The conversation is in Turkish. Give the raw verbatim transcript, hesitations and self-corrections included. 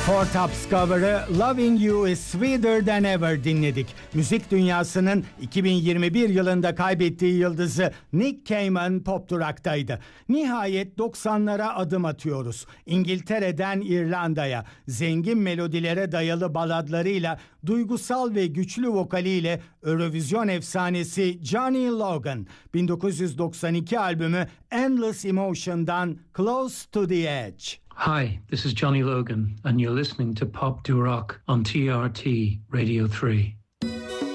Four Tops cover'ı Loving You is Sweeter Than Ever dinledik. Müzik dünyasının iki bin yirmi bir yılında kaybettiği yıldızı Nick Cayman pop duraktaydı. Nihayet doksanlara adım atıyoruz. İngiltere'den İrlanda'ya zengin melodilere dayalı baladlarıyla, duygusal ve güçlü vokaliyle Eurovision efsanesi Johnny Logan, bin dokuz yüz doksan iki albümü Endless Emotion'dan Close to the Edge. Hi, this is Johnny Logan, and you're listening to Pop Do Rock on T R T Radio three.